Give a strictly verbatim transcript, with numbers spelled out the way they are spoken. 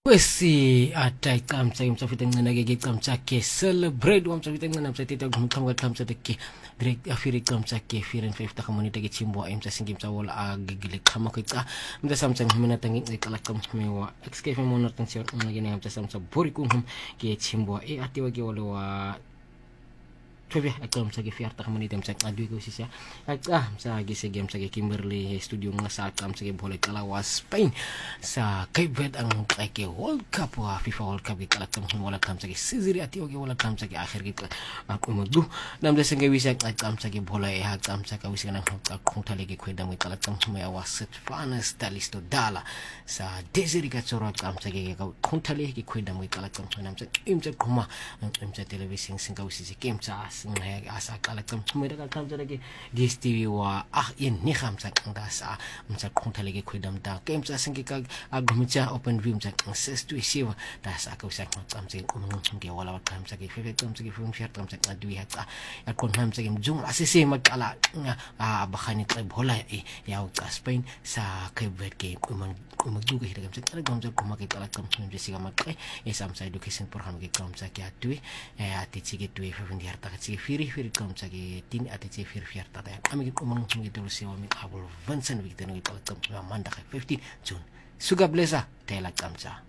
Wesi atai kamsa imsafita ngana ge kamsa ke celebrate wamsafita ngana msatita gumkamga kamsa teke direct afiri kamsa ke firen fifta community ge chimbo imsa singim sa wala agile kama ka mda samsa ngmina tangi kala kam mewa xkf monor tan siot ngene amsa samsa borikum ge chimbo e atiwa ge wala wa Trivia akam sa gifiarta community amsa adui ko sisya ah sa gise game sa Kimberley studio nga sa akam sa boleh kalawa Spain sa kaibet ang ke World Cup wa FIFA World Cup kala kam wala kam sa siziri ati oge wala kam sa akhir gitu aku madu nam da sanga wisa akam sa bola e akam sa ka wisa nang kung talege kwenda mo kala kam may awaset fana stalisto dala sa desiri ka tsoro akam sa ge kung talege kwenda mo kala kam nam sa imsa kuma imsa television singa wisi game sa ngaya asa kala kam mera kam sa lagi D S T V wa ah in ni kham sa ngda sa msa kung talege kwenda mta game sa singi ka agumcha open view msa access to isiwa da sa ka wisa kam sa kumang nge wala kam sa ge fefe kam sa ge film share kam sa adui hata ya kon ham sa game jung asisi magkala nga bakani kay bola e ya ka Spain sa kaibet ke kumang kumagduga hita kam sa kala kam sa kumakita la kam sa jesiga makay e sam sa education program ge kam sa ke adui e ati chige tuwe fe ndi harta chige firi firi kam sa ge tin ati chige firi firi harta da ami ge kumang ngi tulu sewa mi abul Vincent victor ngi kala kam sa manda ka fifteen June suga blesa tela kam sa